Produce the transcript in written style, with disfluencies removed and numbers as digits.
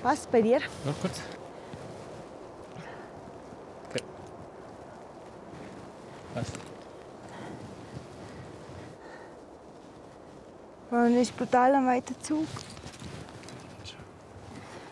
Was bei dir? Noch kurz. Okay. Was? Man ist brutal am weiten Zug.